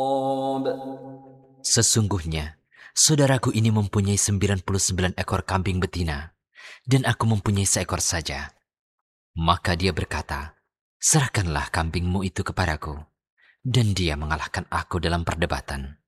Sesungguhnya, saudaraku ini mempunyai 99 ekor kambing betina, dan aku mempunyai seekor saja. Maka dia berkata, serahkanlah kambingmu itu kepadaku. Dan dia mengalahkan aku dalam perdebatan.